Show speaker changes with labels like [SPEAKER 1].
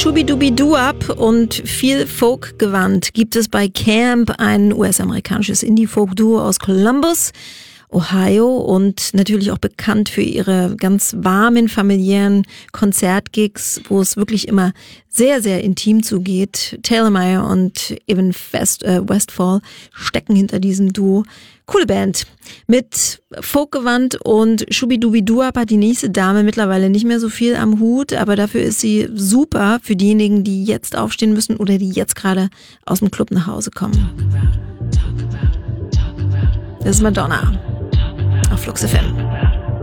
[SPEAKER 1] Shubidubiduab und viel Folk-Gewand gibt es bei Camp, ein US-amerikanisches Indie-Folk-Duo aus Columbus, Ohio, und natürlich auch bekannt für ihre ganz warmen, familiären Konzertgigs, wo es wirklich immer sehr, sehr intim zugeht. Taylor Meyer und Evan Westfall stecken hinter diesem Duo. Coole Band. Mit Folkgewand und Shubidubiduab hat die nächste Dame mittlerweile nicht mehr so viel am Hut, aber dafür ist sie super für diejenigen, die jetzt aufstehen müssen oder die jetzt gerade aus dem Club nach Hause kommen. Das ist Madonna auf Flux FM.